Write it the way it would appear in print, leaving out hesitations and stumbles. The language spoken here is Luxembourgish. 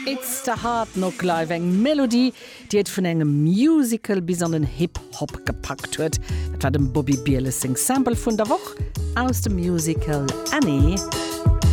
It's the Heart Knock Live, eng Melodie, die et vun engem Musical bis an den Hip-Hop gepackt huet. Dat war dem Bobby Bierlessing Sample vun der Woch aus dem Musical Annie.